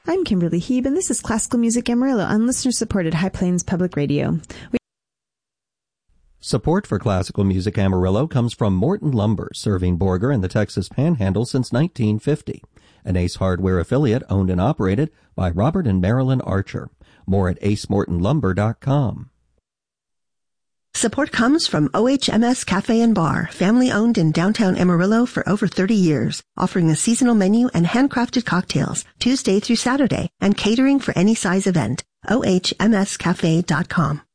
I'm Kimberly Heeb, and this is Classical Music Amarillo on listener-supported High Plains Public Radio. Support for Classical Music Amarillo comes from Morton Lumber, serving Borger and the Texas Panhandle since 1950. An Ace Hardware affiliate owned and operated by Robert and Marilyn Archer. More at acemortonlumber.com. Support comes from OHMS Cafe and Bar, family-owned in downtown Amarillo for over 30 years, offering a seasonal menu and handcrafted cocktails Tuesday through Saturday and catering for any size event. OHMScafe.com.